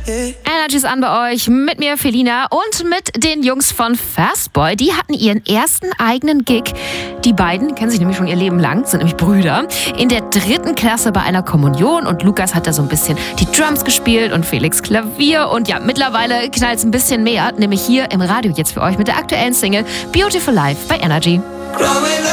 Energy ist an bei euch, mit mir Felina und mit den Jungs von Fastboy. Die hatten ihren ersten eigenen Gig. Die beiden kennen sich nämlich schon ihr Leben lang, sind nämlich Brüder. In der 3. Klasse bei einer Kommunion und Lukas hat da so ein bisschen die Drums gespielt und Felix Klavier. Und ja, mittlerweile knallt es ein bisschen mehr, nämlich hier im Radio jetzt für euch mit der aktuellen Single Beautiful Life bei Energy.